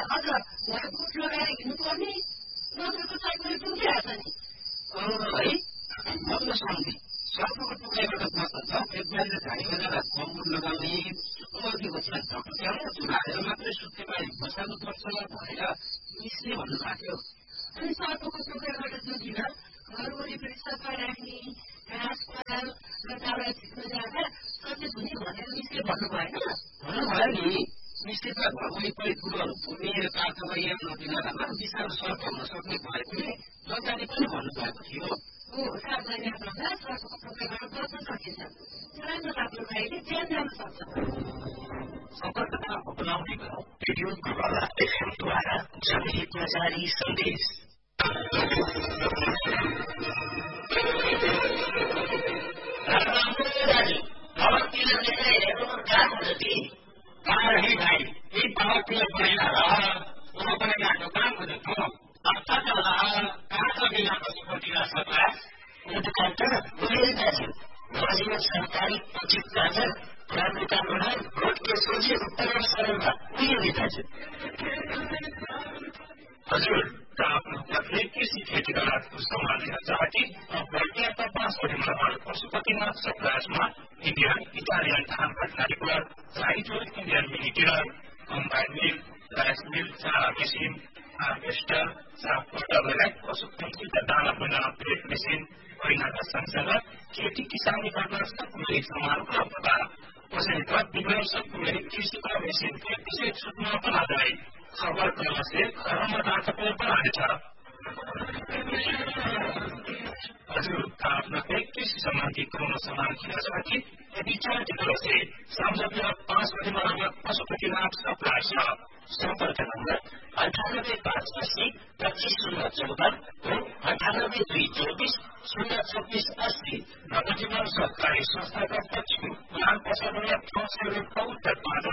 अझ घर बुट लगाएर हिँड्नुपर्ने नत्र त चाकरी टुकिहाल्छ नि है भन्न सम्झे सर्पको टुक्राबाट बस्छ फेब्रुअरीले झाडीमा जाँदा कम्बुट लगाउने सुत्नुको छ ढकट्याउनु चुलाएर मात्रै सुत्ने बारी बसाल्नुपर्छ भनेर मिसले भन्नुभएको थियो अनि सर्पको टुक्राबाट जोगिन घर वरिपरि सफा राख्ने घाँस पराल र दाउरा छिट्न जाँदा सचेत हुने भनेर मिसले भन्नु भएन भन्नुभयो नि मिसले त घर वरिपरि कुरोहरू पुर्ने र तातो गरिएर नदिँदामा विषालु सर्प हुन सक्ने भएकोले जानकारी पनि भन्नुभएको थियो सावधानी अप्नाउँदा सर्पको टुक्राबाट बच्न सकिन्छ राम्रो लाग्नु खाइले ज्यान जान सक्छ सतर्कता अपनाउने रेडियो गुरुवाला एफएमद्वारा जनहितमा जारी सन्देश सरकारी उचित दाजु राजनीतिका प्रधान भोट के सोझे उत्तर सरलमा उयो दाजु हजुर र आफ्नो कृषि खेतीको सम्हालेर चाहती भोटिया त 5 परिमाण पशुपतिनाथ सप्लायर्समा इन्डियन इटालियन धान fertiliser cyto Indian मिनिटियर combine mill rice mill चारा मेसिन हार्भेस्टर साफ पटललाई पशुपतिका दाना बनाउन प्लेट मेसिन ऐनाका सँगसँगै खेती किसानी गर्न सकुले सामान उपलब्ध छ कसैका विभिन्न सकुले कृषिका मेसिन त्यसै छुट्न पनि खबर करने से घरमा जाँचको पनि छ हजुर आफ्ना कृषि सम्बन्धी कुनै सामान किन्न चाहती यदि चाहती से सम्झौता 5 परिमाणमा पशुपतिनाथ सप्लाई छ सम्पर्क नम्बर 98 580 25 014 024 नवजीवन सहकारी संस्थाका पक्ष पुरान पसलमा 6 रुपैयाँ